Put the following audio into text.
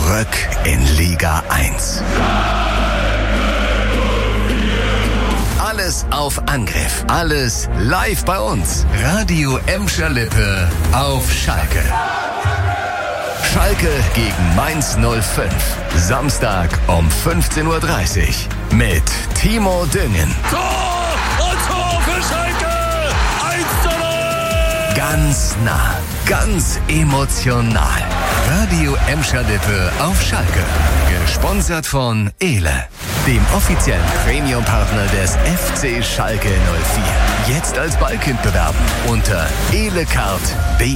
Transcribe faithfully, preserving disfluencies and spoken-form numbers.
zurück in Liga eins. Alles auf Angriff. Alles live bei uns. Radio Emscher Lippe auf Schalke. Schalke gegen Mainz null fünf. Samstag um fünfzehn Uhr dreißig. Mit Timo Düngen. Tor! Und Tor für Schalke! eins zu null! Ganz nah, ganz emotional. Radio Emscher Lippe auf Schalke. Gesponsert von Ehle, dem offiziellen Premium-Partner des F C Schalke null vier. Jetzt als Ballkind bewerben unter elecard punkt de.